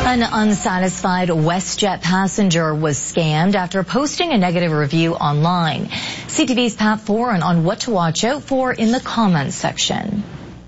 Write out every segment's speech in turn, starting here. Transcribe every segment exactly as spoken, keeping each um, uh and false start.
An unsatisfied WestJet passenger was scammed after posting a negative review online. C T V's Pat Foran on what to watch out for in the comments section.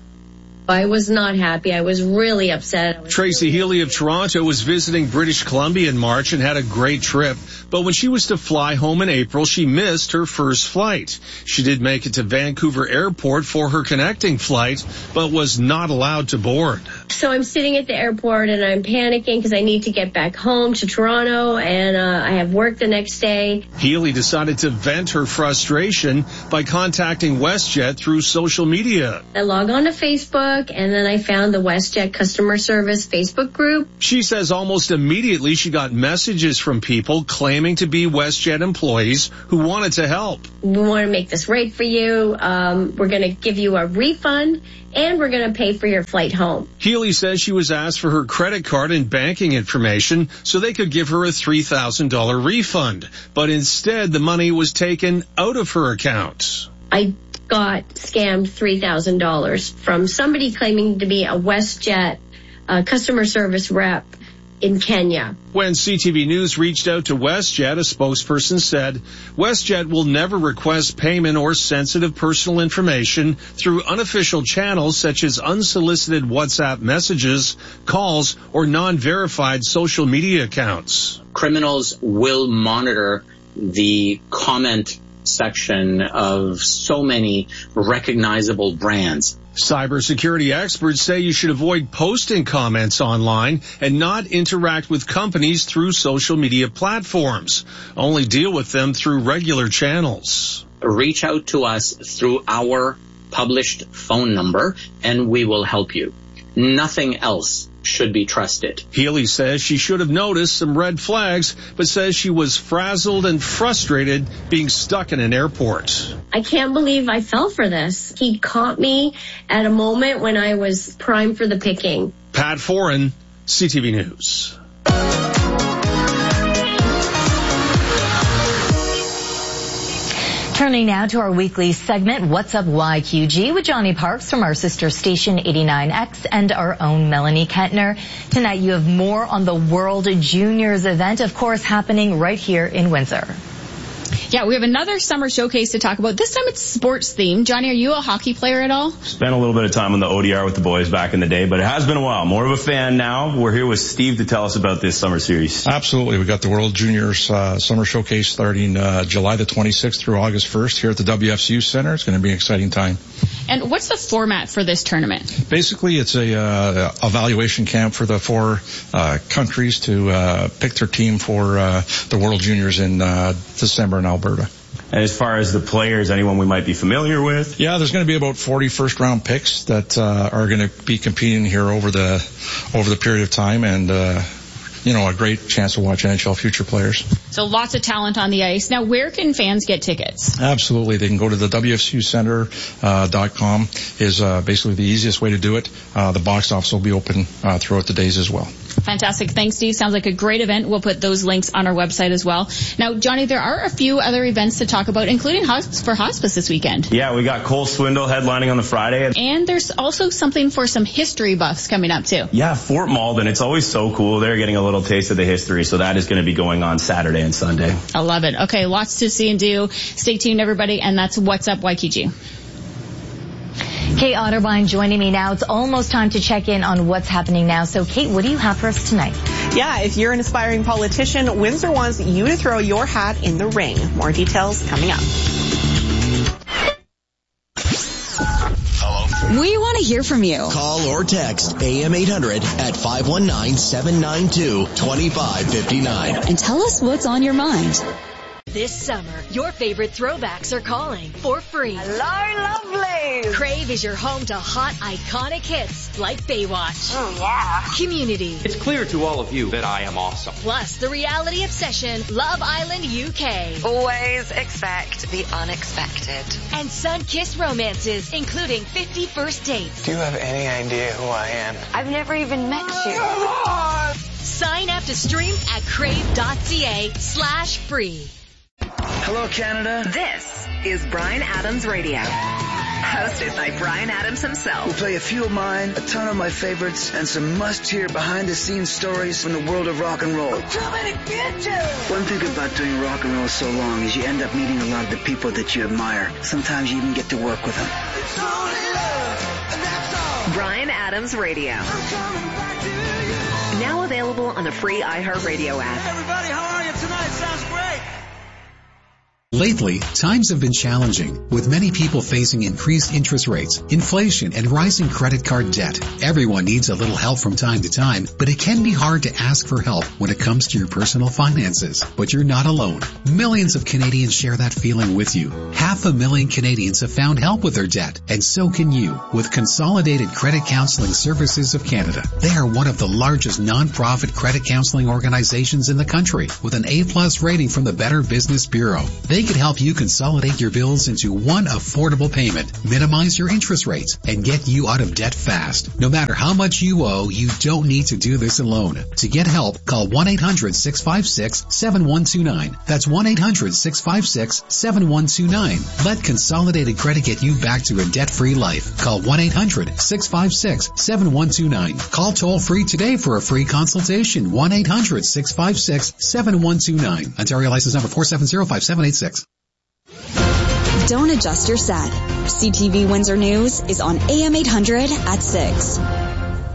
I was not happy. I was really upset. Tracy Healy of Toronto was visiting British Columbia in March and had a great trip. But when she was to fly home in April, she missed her first flight. She did make it to Vancouver Airport for her connecting flight, but was not allowed to board. So I'm sitting at the airport and I'm panicking because I need to get back home to Toronto and uh, I have work the next day. Healy decided to vent her frustration by contacting WestJet through social media. I log on to Facebook. And then I found the WestJet customer service Facebook group. She says almost immediately she got messages from people claiming to be WestJet employees who wanted to help. We want to make this right for you. Um, we're going to give you a refund and we're going to pay for your flight home. Healy says she was asked for her credit card and banking information so they could give her a three thousand dollars refund. But instead, the money was taken out of her account. I got scammed three thousand dollars from somebody claiming to be a WestJet uh, customer service rep in Kenya. When C T V News reached out to WestJet, a spokesperson said, WestJet will never request payment or sensitive personal information through unofficial channels such as unsolicited WhatsApp messages, calls, or non-verified social media accounts. Criminals will monitor the comment section of so many recognizable brands. Cybersecurity experts say you should avoid posting comments online and not interact with companies through social media platforms. Only deal with them through regular channels. Reach out to us through our published phone number and we will help you. Nothing else should be trusted. Healy says she should have noticed some red flags, but says she was frazzled and frustrated being stuck in an airport. I can't believe I fell for this. He caught me at a moment when I was primed for the picking. Pat Foran, C T V News. Turning now to our weekly segment, What's Up Y Q G, with Johnny Parks from our sister station eighty-nine X and our own Melanie Kettner. Tonight you have more on the World Juniors event, of course, happening right here in Windsor. Yeah, we have another summer showcase to talk about. This time it's sports themed. Johnny, are you a hockey player at all? Spent a little bit of time on the O D R with the boys back in the day, but it has been a while. More of a fan now. We're here with Steve to tell us about this summer series. Absolutely. We got the World Juniors uh, Summer Showcase starting uh, July the twenty-sixth through August first here at the W F C U Center. It's going to be an exciting time. And what's the format for this tournament? Basically, it's a uh, evaluation camp for the four uh, countries to uh, pick their team for uh, the World Juniors in uh, December in Alberta. And as far as the players, anyone we might be familiar with? Yeah, there's going to be about forty first round picks that uh, are going to be competing here over the over the period of time, and uh, you know, a great chance to watch N H L future players. So lots of talent on the ice. Now, where can fans get tickets? Absolutely. They can go to the W F C U Center dot com is uh, basically the easiest way to do it. Uh, the box office will be open uh, throughout the days as well. Fantastic. Thanks, Steve. Sounds like a great event. We'll put those links on our website as well. Now, Johnny, there are a few other events to talk about, including hosp- for hospice this weekend. Yeah, we got Cole Swindle headlining on the Friday. And there's also something for some history buffs coming up, too. Yeah, Fort Malden. It's always so cool. They're getting a little taste of the history, so that is going to be going on Saturday and Sunday. I love it. Okay, lots to see and do. Stay tuned, everybody, and that's What's Up Y Q G. Kate Otterbein joining me now. It's almost time to check in on what's happening now. So, Kate, what do you have for us tonight? Yeah, if you're an aspiring politician, Windsor wants you to throw your hat in the ring. More details coming up. Hello. We want to hear from you. Call or text A M eight hundred at five one nine, seven nine two, two five five nine. And tell us what's on your mind. This summer, your favorite throwbacks are calling for free. Hello, lovelies! Crave is your home to hot, iconic hits like Baywatch. Oh, yeah. Community. It's clear to all of you that I am awesome. Plus, the reality obsession, Love Island U K. Always expect the unexpected. And sun-kissed romances, including fifty First Dates. Do you have any idea who I am? I've never even met you. Sign up to stream at crave.ca slash free. Hello, Canada. This is Bryan Adams Radio. hosted by Bryan Adams himself. We'll play a few of mine, a ton of my favorites, and some must-hear behind-the-scenes stories from the world of rock and roll. I'm coming to get you! One thing about doing rock and roll so long is you end up meeting a lot of the people that you admire. Sometimes you even get to work with them. It's only love, and that's all. Bryan Adams Radio. I'm coming back to you. Now available on the free iHeartRadio app. Hey everybody, how are you tonight? Sounds great. Lately, times have been challenging, with many people facing increased interest rates, inflation, and rising credit card debt. Everyone needs a little help from time to time, but it can be hard to ask for help when it comes to your personal finances. But you're not alone. Millions of Canadians share that feeling with you. Half a million Canadians have found help with their debt, and so can you, with Consolidated Credit Counseling Services of Canada. They are one of the largest non-profit credit counseling organizations in the country, with an A-plus rating from the Better Business Bureau. They can help you consolidate your bills into one affordable payment, minimize your interest rates, and get you out of debt fast. No matter how much you owe, you don't need to do this alone. To get help, call one eight hundred six five six seven one two nine. That's one eight hundred six five six seven one two nine. Let Consolidated Credit get you back to a debt-free life. Call one eight hundred six five six seven one two nine. Call toll-free today for a free consultation. one eight hundred six five six seven one two nine. Ontario license number four seven zero five seven eight six. Don't adjust your set. C T V Windsor News is on A M eight hundred at six.